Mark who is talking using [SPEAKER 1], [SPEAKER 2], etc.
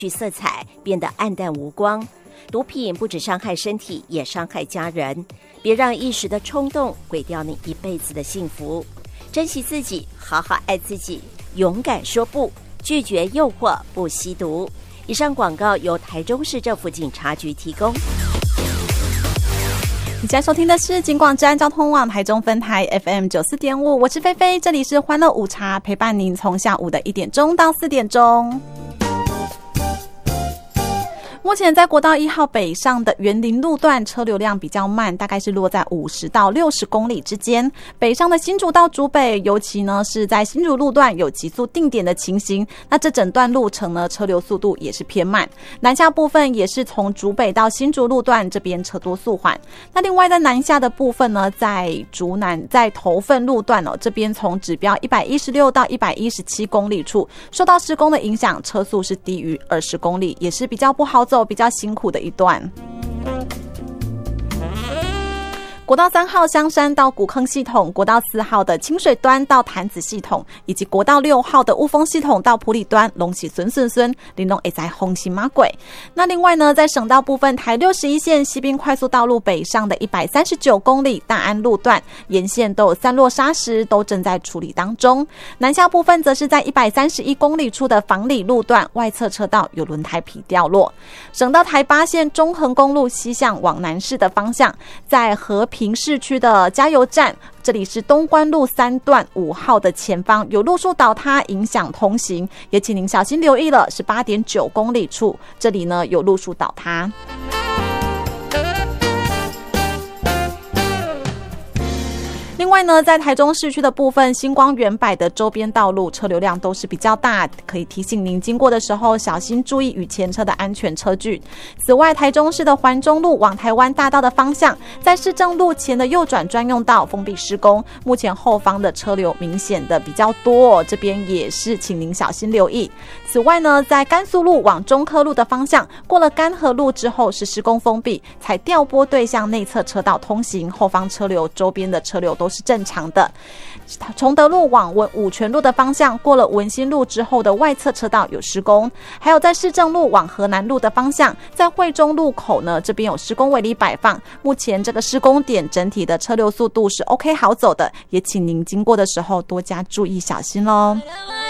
[SPEAKER 1] 具色彩变得暗淡无光。毒品不只伤害身体，也伤害家人。别让一时的冲动毁掉你一辈子的幸福。珍惜自己，好好爱自己，勇敢说不，拒绝诱惑，不吸毒。以上广告由台中市政府警察局提供。
[SPEAKER 2] 你现在收听的是警广治安交通网台中分台 FM 94.5，我是菲菲，这里是欢乐午茶，陪伴您从下午的1点钟到4点钟。目前在国道1号北上的园林路段车流量比较慢，大概是落在50到60公里之间。北上的新竹到竹北，尤其呢是在新竹路段有急速定点的情形，那这整段路程呢车流速度也是偏慢。南下部分也是从竹北到新竹路段这边车多速缓。那另外在南下的部分呢，在竹南在头份路段这边从指标116到117公里处，受到施工的影响，车速是低于20公里，也是比较不好走，比较辛苦的一段。国道3号香山到古坑系统，国道4号的清水端到潭子系统，以及国道6号的雾峰系统到埔里端，龙喜孙，玲珑会在红旗马轨。那另外呢，在省道部分，台61线西滨快速道路北上的139公里大安路段，沿线都有散落砂石，都正在处理当中。南下部分则是在131公里处的房里路段，外侧车道有轮胎皮掉落。省道台8线中横公路西向往南市的方向，在和平市区的加油站，这里是东关路3段5号的前方有路树倒塌，影响通行，也请您小心留意了，是8.9公里处，这里呢有路树倒塌。另外呢，在台中市区的部分，星光远百的周边道路车流量都是比较大，可以提醒您经过的时候小心注意与前车的安全车距。此外，台中市的环中路往台湾大道的方向，在市政路前的右转专用道封闭施工，目前后方的车流明显的比较多，这边也是请您小心留意。此外呢，在甘肃路往中科路的方向，过了甘河路之后是施工封闭，才调拨对向内侧车道通行，后方车流周边的车流都是正常的。崇德路往武泉路的方向，过了文心路之后的外侧车道有施工，还有在市政路往河南路的方向，在惠中路口呢，这边有施工围篱摆放，目前这个施工点整体的车流速度是 OK 好走的，也请您经过的时候多加注意小心咯。